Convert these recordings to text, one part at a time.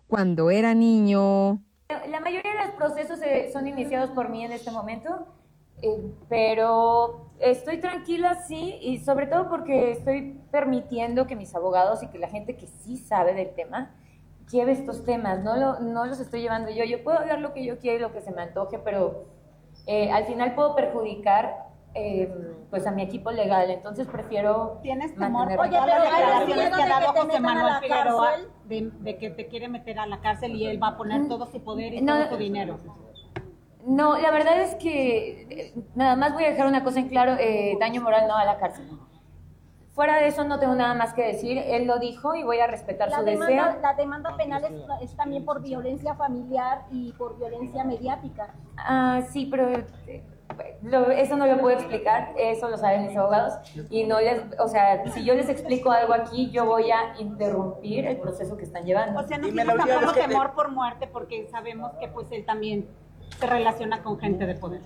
cuando era niño. La mayoría de los procesos son iniciados por mí en este momento, pero estoy tranquila, sí, y sobre todo porque estoy permitiendo que mis abogados y que la gente que sí sabe del tema lleve estos temas, no los estoy llevando yo. Yo puedo hablar lo que yo quiera y lo que se me antoje, pero al final puedo perjudicar pues a mi equipo legal, entonces prefiero. ¿Tienes temor? Oye, Pero hay declaraciones que ha dado José Manuel Figueroa de que te quiere meter a la cárcel y él va a poner todo su poder y todo su dinero. No, la verdad es que nada más voy a dejar una cosa en claro, daño moral no a la cárcel. Fuera de eso no tengo nada más que decir, él lo dijo y voy a respetar su deseo. La demanda penal es también por violencia familiar y por violencia mediática. Ah, sí, pero eso no lo puedo explicar, eso lo saben mis abogados y o sea, si yo les explico algo aquí, yo voy a interrumpir el proceso que están llevando. O sea, no tienes tampoco temor por muerte porque sabemos que pues él también se relaciona con gente de poder.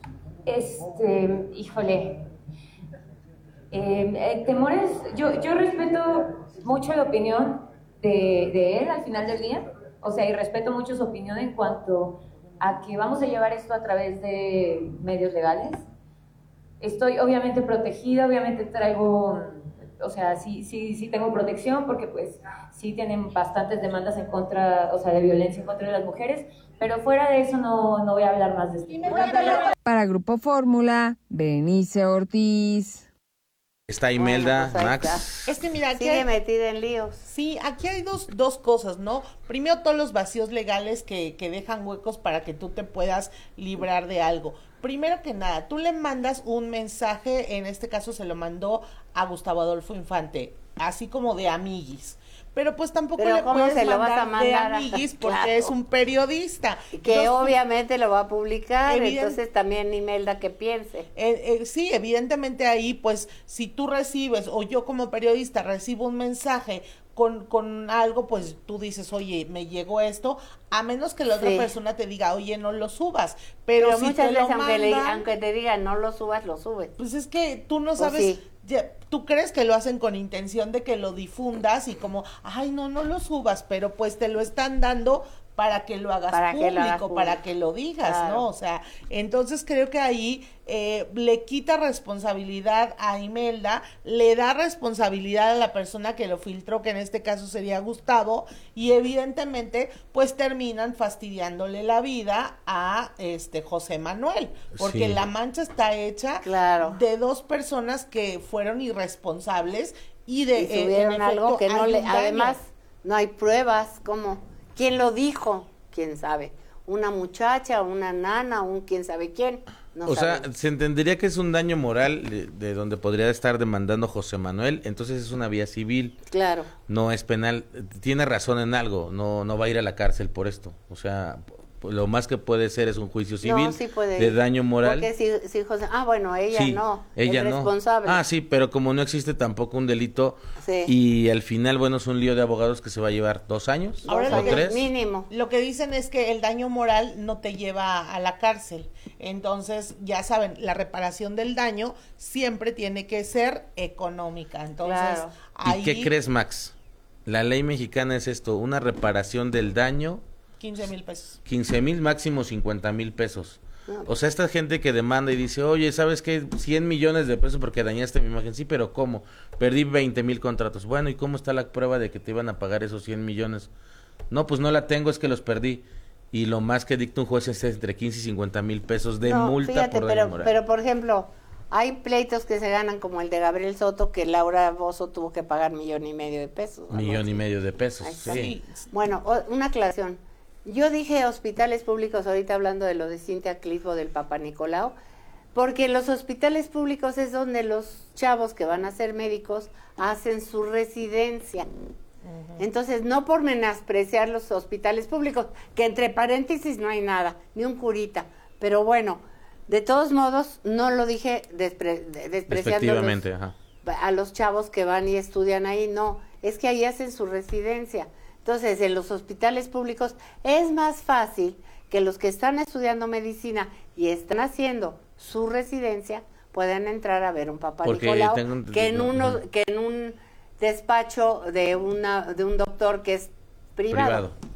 Híjole, temores, yo respeto mucho la opinión de él al final del día, o sea, y respeto mucho su opinión en cuanto a que vamos a llevar esto a través de medios legales. Estoy obviamente protegida, obviamente traigo, o sea, sí tengo protección porque pues sí tienen bastantes demandas en contra, o sea, de violencia en contra de las mujeres, pero fuera de eso no voy a hablar más de esto. Para Grupo Fórmula, Berenice Ortiz. Está Imelda, Bueno, pues Max. está. Es que mira, aquí Sigue metida en líos. Sí, aquí hay dos cosas, ¿no? Primero, todos los vacíos legales que dejan huecos para que tú te puedas librar de algo. Primero que nada, tú le mandas un mensaje, en este caso se lo mandó a Gustavo Adolfo Infante, así como de amiguis. Pero pues tampoco Pero le ¿cómo puedes se lo vas a mandar de mandar? amiguis porque Claro. es un periodista. Que Entonces, obviamente lo va a publicar, Evidente. entonces también Imelda que piense. Sí, evidentemente ahí, pues, si tú recibes, o yo como periodista recibo un mensaje con algo, pues tú dices, oye, me llegó esto, a menos que la otra Sí. persona te diga, oye, no lo subas, pero si muchas te lo veces, mandan, aunque te digan no lo subas, lo subes. pues es que tú no Pues sabes, sí. tú crees que lo hacen con intención de que lo difundas y como, ay, no lo subas, pero pues te lo están dando para que lo hagas Para que lo hagas público, para público. que lo digas, Claro. ¿no? O sea, entonces creo que ahí le quita responsabilidad a Imelda, le da responsabilidad a la persona que lo filtró, que en este caso sería Gustavo, y evidentemente pues terminan fastidiándole la vida a José Manuel, porque Sí. la mancha está hecha Claro. de dos personas que fueron irresponsables y de Y subieron en algo efecto, que no hay le, un daño. además no hay pruebas, ¿cómo? ¿Quién lo dijo? ¿Quién sabe? Una muchacha, una nana, un quién sabe quién. No O sea, sabemos. se entendería que es un daño moral de donde podría estar demandando José Manuel, entonces es una vía civil, Claro. no es penal. Tiene razón en algo, no va a ir a la cárcel por esto. O sea, lo más que puede ser es un juicio civil No, sí puede de ir. daño moral. Porque si José, bueno, ella Sí, no, ella es no. responsable. Ah, sí, pero como no existe tampoco un delito Sí. y al final, bueno, es un lío de abogados que se va a llevar 2 años Ahora o lo que- 3. Mínimo. Lo que dicen es que el daño moral no te lleva a la cárcel. Entonces, ya saben, la reparación del daño siempre tiene que ser económica. Entonces, Claro. ahí ¿Y qué crees, Max? La ley mexicana es esto, una reparación del daño, 15,000 pesos. 15,000, máximo 50,000 pesos. No. O sea, esta gente que demanda y dice, oye, ¿sabes qué? 100 millones de pesos porque dañaste mi imagen. Sí, pero ¿cómo? Perdí 20,000 contratos. Bueno, ¿y cómo está la prueba de que te iban a pagar esos 100 millones? No, pues no la tengo, es que los perdí. Y lo más que dicta un juez es entre 15 y 50,000 pesos de No, multa fíjate, por daño moral. pero por ejemplo, hay pleitos que se ganan como el de Gabriel Soto, que Laura Bozzo tuvo que pagar 1,5 millones de pesos. algo Millón y así. medio de pesos, Ahí está. sí. Bueno, una aclaración. Yo dije hospitales públicos, ahorita hablando de lo de Cintia Clitbo del Papa Nicolau, porque los hospitales públicos es donde los chavos que van a ser médicos hacen su residencia. Entonces, no por menospreciar los hospitales públicos, que entre paréntesis no hay nada, ni un curita, pero bueno, de todos modos, no lo dije despreciando Efectivamente, ajá. a los chavos que van y estudian ahí, no, es que ahí hacen su residencia. Entonces, en los hospitales públicos es más fácil que los que están estudiando medicina y están haciendo su residencia puedan entrar a ver un Papa Porque Nicolau tengo que en entendido, que en un despacho de un doctor que es privado.